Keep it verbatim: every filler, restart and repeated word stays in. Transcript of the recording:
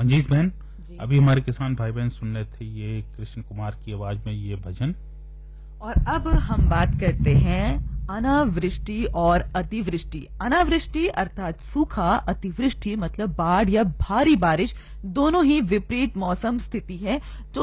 मंजीत बहन, अभी हमारे किसान भाई बहन सुन रहे थे ये कृष्ण कुमार की आवाज में ये भजन। और अब हम बात करते हैं अनावृष्टि और अतिवृष्टि। अनावृष्टि अर्थात सूखा, अतिवृष्टि मतलब बाढ़ या भारी बारिश, दोनों ही विपरीत मौसम स्थिति है जो